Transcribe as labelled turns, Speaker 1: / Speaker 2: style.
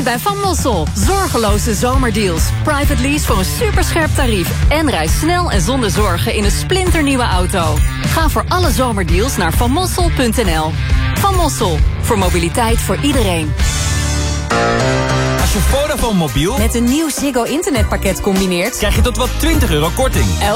Speaker 1: bij Van Mossel. Zorgeloze zomerdeals. Private lease voor een superscherp tarief. En reis snel en zonder zorgen in een splinternieuwe auto. Ga voor alle zomerdeals naar vanmossel.nl. Van Mossel. Voor mobiliteit voor iedereen.
Speaker 2: Als je Vodafone mobiel
Speaker 1: met een nieuw Ziggo internetpakket combineert,
Speaker 2: krijg je tot wel €20 korting.